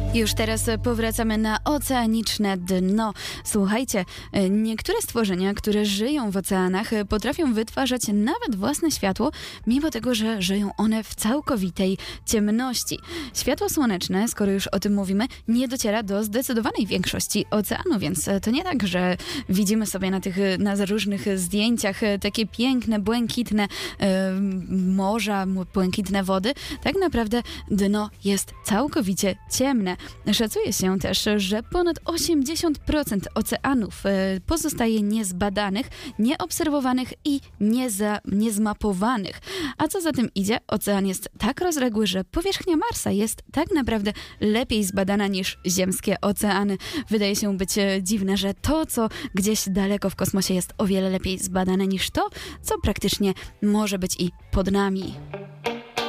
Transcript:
Już teraz powracamy na oceaniczne dno. Słuchajcie, niektóre stworzenia, które żyją w oceanach, potrafią wytwarzać nawet własne światło, mimo tego, że żyją one w całkowitej ciemności. Światło słoneczne, skoro już o tym mówimy, nie dociera do zdecydowanej większości oceanu, więc to nie tak, że widzimy sobie na różnych zdjęciach takie piękne, błękitne morza, błękitne wody. Tak naprawdę dno jest całkowicie ciemne. Szacuje się też, że ponad 80% oceanów pozostaje niezbadanych, nieobserwowanych i niezmapowanych. A co za tym idzie, ocean jest tak rozległy, że powierzchnia Marsa jest tak naprawdę lepiej zbadana niż ziemskie oceany. Wydaje się być dziwne, że to, co gdzieś daleko w kosmosie jest o wiele lepiej zbadane niż to, co praktycznie może być i pod nami.